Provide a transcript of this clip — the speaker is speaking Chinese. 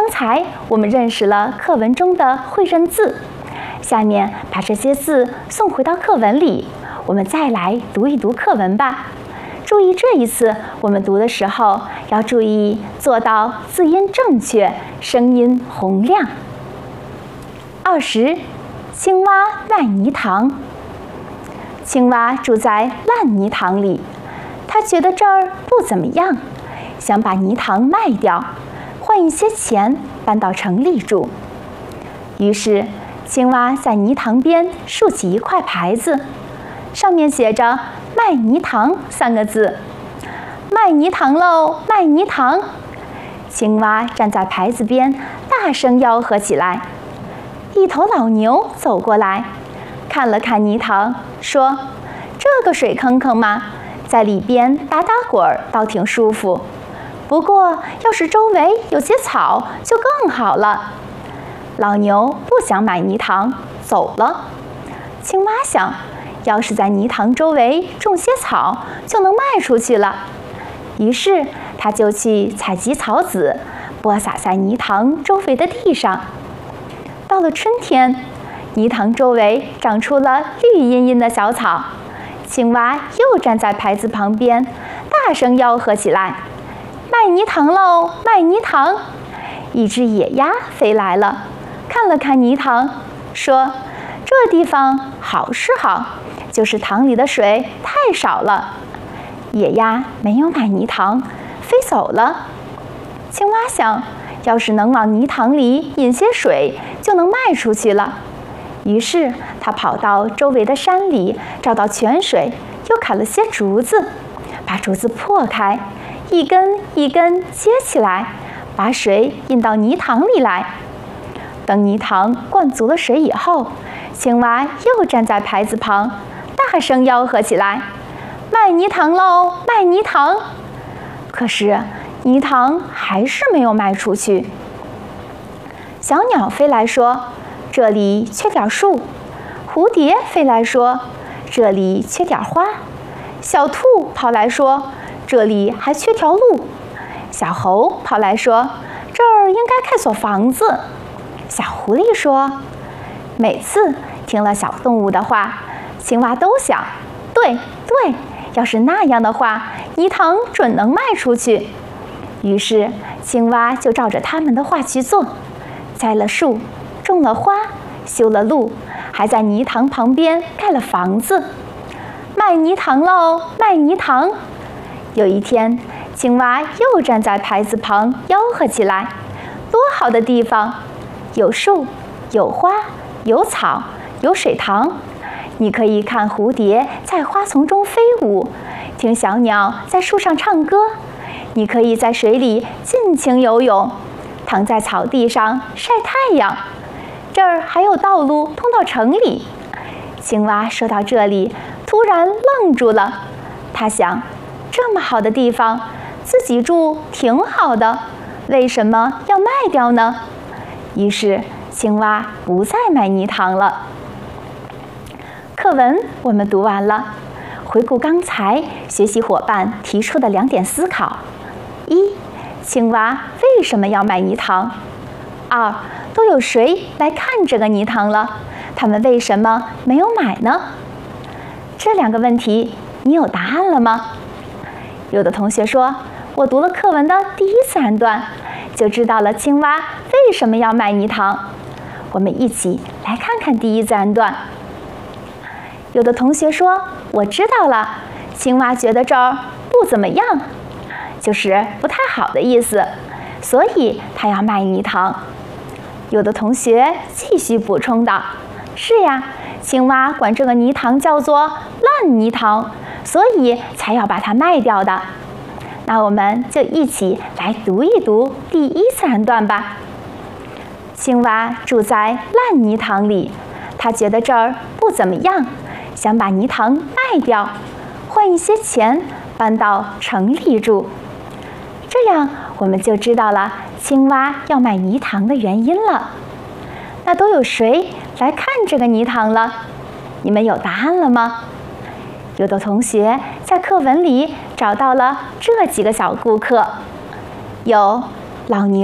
刚才我们认识了课文中的会认字，下面把这些字送回到课文里，我们再来读一读课文吧。注意这一次我们读的时候要注意做到字音正确，声音洪亮。20，青蛙卖泥塘。青蛙住在烂泥塘里，他觉得这儿不怎么样，想把泥塘卖掉，换一些钱搬到城里住。于是青蛙在泥塘边竖起一块牌子，上面写着卖泥塘3个字。卖泥塘喽，卖泥塘！青蛙站在牌子边大声吆喝起来。一头老牛走过来，看了看泥塘，说：这个水坑坑嘛，在里边打打滚儿倒挺舒服，不过要是周围有些草就更好了。老牛不想买泥塘，走了。青蛙想，要是在泥塘周围种些草，就能卖出去了。于是他就去采集草籽，播撒在泥塘周围的地上。到了春天，泥塘周围长出了绿茵茵的小草，青蛙又站在牌子旁边，大声吆喝起来：卖泥塘喽，卖泥塘！一只野鸭飞来了，看了看泥塘，说：这地方好是好，就是塘里的水太少了。野鸭没有买泥塘，飞走了。青蛙想，要是能往泥塘里引些水，就能卖出去了。于是他跑到周围的山里，找到泉水，又砍了些竹子，把竹子破开，一根一根接起来，把水引到泥塘里来。等泥塘灌足了水以后，青蛙又站在牌子旁，大声吆喝起来：卖泥塘喽，卖泥塘！可是泥塘还是没有卖出去。小鸟飞来说：这里缺点树。蝴蝶飞来说：这里缺点花。小兔跑来说：这里还缺条路。小猴跑来说：这儿应该盖所房子。小狐狸说：每次听了小动物的话，青蛙都想：对对，要是那样的话，泥塘准能卖出去。于是青蛙就照着他们的话去做，栽了树，种了花，修了路，还在泥塘旁边盖了房子。卖泥塘喽，卖泥塘！有一天，青蛙又站在牌子旁吆喝起来：多好的地方，有树，有花，有草，有水塘。你可以看蝴蝶在花丛中飞舞，听小鸟在树上唱歌。你可以在水里尽情游泳，躺在草地上晒太阳。这儿还有道路通到城里。青蛙说到这里，突然愣住了。他想，这么好的地方，自己住挺好的，为什么要卖掉呢？于是青蛙不再买泥塘了。课文我们读完了，回顾刚才学习伙伴提出的2点思考：一，青蛙为什么要买泥塘？2，都有谁来看这个泥塘了？他们为什么没有买呢？这2个问题你有答案了吗？有的同学说，我读了课文的第1自然段，就知道了青蛙为什么要卖泥塘。我们一起来看看第1自然段。有的同学说，我知道了，青蛙觉得这儿不怎么样，就是不太好的意思，所以他要卖泥塘。有的同学继续补充道：是呀，青蛙管这个泥塘叫做烂泥塘，所以才要把它卖掉的。那我们就一起来读一读第1自然段吧。青蛙住在烂泥塘里，他觉得这儿不怎么样，想把泥塘卖掉，换一些钱搬到城里住。这样我们就知道了青蛙要买泥塘的原因了。那都有谁来看这个泥塘了？你们有答案了吗？有的同学在课文里找到了这几个小顾客，有老牛。